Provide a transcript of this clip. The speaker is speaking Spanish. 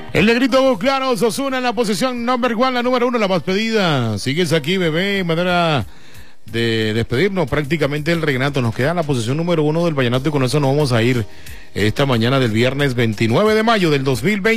El negrito claro, Ozuna en la posición number one, la número 1, la más pedida. Sigues aquí, bebé, manera de despedirnos prácticamente del Renato. Nos queda la posición número 1 del vallenato y con eso nos vamos a ir esta mañana del viernes 29 de mayo del 2020.